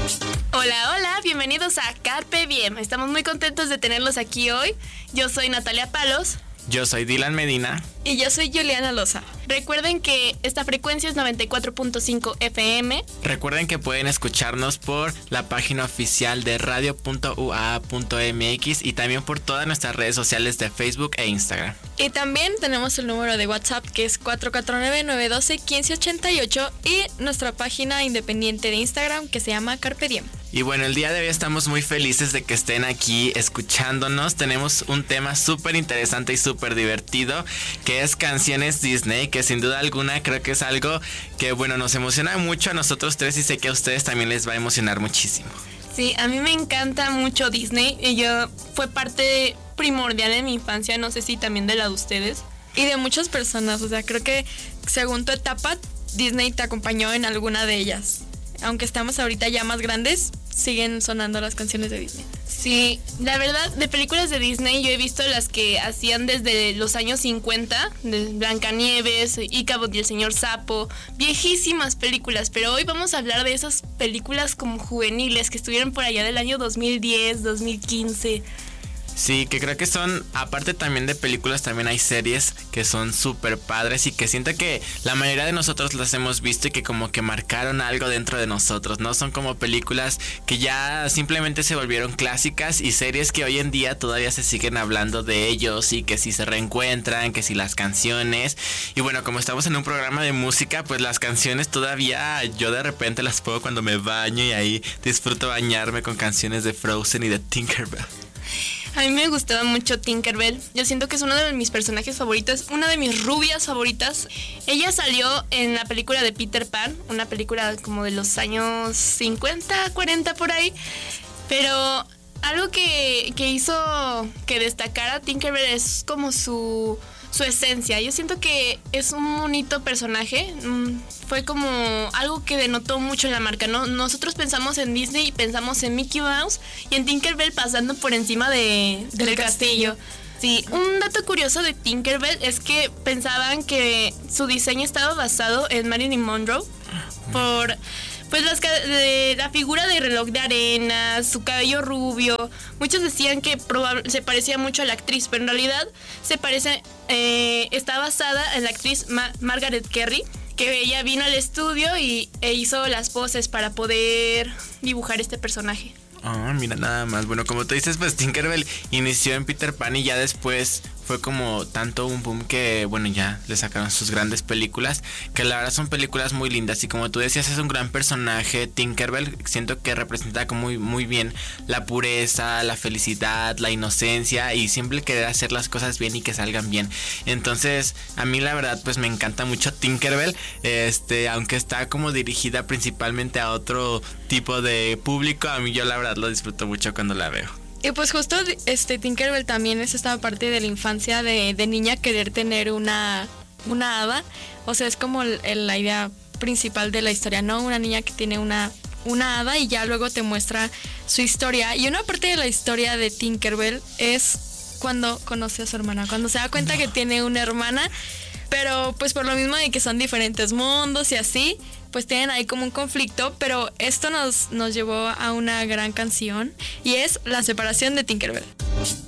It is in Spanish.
Hola, hola, bienvenidos a Carpe Diem. Estamos muy contentos de tenerlos aquí hoy. Yo soy Natalia Palos. Yo soy Dylan Medina. Y yo soy Juliana Loza. Recuerden que esta frecuencia es 94.5 FM. Recuerden que pueden escucharnos por la página oficial de radio.ua.mx y también por todas nuestras redes sociales de Facebook e Instagram. Y también tenemos el número de WhatsApp que es 449-912-1588 y nuestra página independiente de Instagram que se llama Carpe Diem. Y bueno, el día de hoy estamos muy felices de que estén aquí escuchándonos. Tenemos un tema súper interesante y súper divertido, que es canciones Disney, que sin duda alguna creo que es algo que, bueno, nos emociona mucho a nosotros tres y sé que a ustedes también les va a emocionar muchísimo. Sí, a mí me encanta mucho Disney. Fue parte primordial de mi infancia, no sé si también de la de ustedes. Y de muchas personas, o sea, creo que según tu etapa, Disney te acompañó en alguna de ellas. Aunque estamos ahorita ya más grandes, siguen sonando las canciones de Disney. Sí, la verdad, de películas de Disney yo he visto las que hacían desde los años 50, de Blancanieves, Ícaro y el Señor Sapo, viejísimas películas, pero hoy vamos a hablar de esas películas como juveniles que estuvieron por allá del año 2010, 2015... Sí, que creo que son, aparte también de películas, también hay series que son súper padres y que siento que la mayoría de nosotros las hemos visto y que como que marcaron algo dentro de nosotros, ¿no? Son como películas que ya simplemente se volvieron clásicas y series que hoy en día todavía se siguen hablando de ellos y que si se reencuentran, que si las canciones. Y bueno, como estamos en un programa de música, pues las canciones todavía yo de repente las pongo cuando me baño y ahí disfruto bañarme con canciones de Frozen y de Tinkerbell. A mí me gustaba mucho Tinkerbell. Yo siento que es uno de mis personajes favoritos, una de mis rubias favoritas. Ella salió en la película de Peter Pan, una película como de los años 50, 40 por ahí. Pero algo que hizo que destacara a Tinkerbell es como su esencia. Yo siento que es un bonito personaje. Fue como algo que denotó mucho en la marca, ¿no? Nosotros pensamos en Disney y pensamos en Mickey Mouse y en Tinkerbell pasando por encima del castillo. Sí, un dato curioso de Tinkerbell es que pensaban que su diseño estaba basado en Marilyn Monroe por... Pues la figura de reloj de arena, su cabello rubio. Muchos decían que se parecía mucho a la actriz, pero en realidad está basada en la actriz Margaret Kerry, que ella vino al estudio e hizo las poses para poder dibujar este personaje. Ah, mira, nada más. Bueno, como tú dices, pues Tinkerbell inició en Peter Pan y ya después fue como tanto un boom que, bueno, ya le sacaron sus grandes películas, que la verdad son películas muy lindas. Y como tú decías, es un gran personaje. Tinkerbell siento que representa como muy bien la pureza, la felicidad, la inocencia y siempre querer hacer las cosas bien y que salgan bien. Entonces, a mí la verdad pues me encanta mucho Tinkerbell, aunque está como dirigida principalmente a otro tipo de público, a mí yo la verdad lo disfruto mucho cuando la veo. Y pues justo Tinkerbell también es esta parte de la infancia de niña querer tener una hada. O sea, es como la idea principal de la historia, ¿no? Una niña que tiene una hada y ya luego te muestra su historia. Y una parte de la historia de Tinkerbell es cuando conoce a su hermana, cuando se da cuenta que tiene una hermana, pero pues por lo mismo de que son diferentes mundos y así, pues tienen ahí como un conflicto, pero esto nos llevó a una gran canción y es La separación de Tinkerbell.